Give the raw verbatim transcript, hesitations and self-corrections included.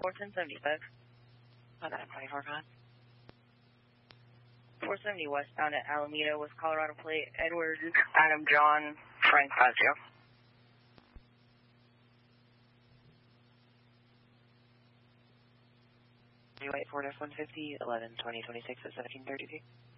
four ten seventy-five. Oh, nine twenty-four five. four seventy westbound at Alameda with Colorado plate, Edward, Adam, John, Frank Fazio. New eight four F one fifty, eleven twenty twenty-six at seventeen thirty-two.